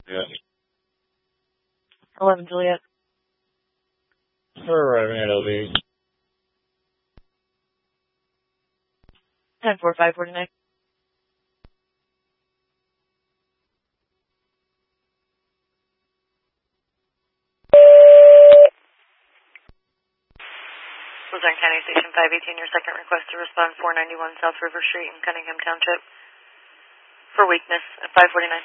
Yes. 11 Juliet. We're arriving at LV. 10-4-5-49. Luzerne County Station 518, your second request to respond 491 South River Street in Cunningham Township for weakness at 549.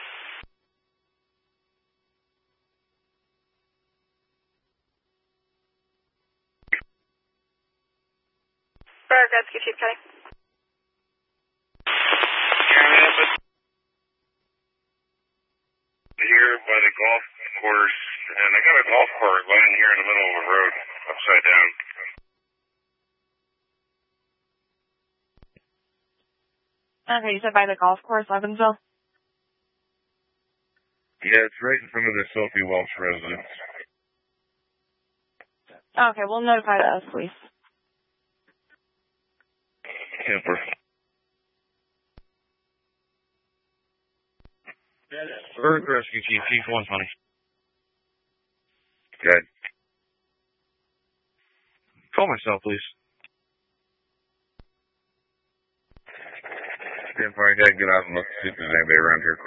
Bradsky, Chief County. Here by the golf course, and I got a golf cart laying here in the middle of the road, upside down. Okay, you said by the golf course, Evansville? Yeah, it's right in front of the Sophie Welch residence. Okay, we'll notify the police. Camper. Rescue Chief, Chief 120. Good. Call myself, please. Stand by, I gotta get out and look to see if there's anybody around here.